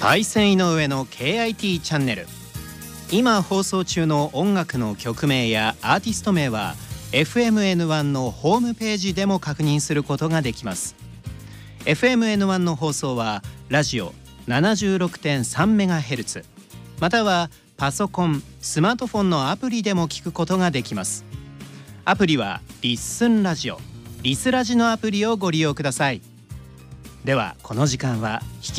パイセン井上の KIT チャンネル。今放送中の音楽の曲名やアーティスト名は FMN1 のホームページでも確認することができます。 FMN1 の放送はラジオ 76.3MHz またはパソコン、スマートフォンのアプリでも聞くことができます。アプリはリッスンラジオ、リスラジのアプリをご利用ください。ではこの時間は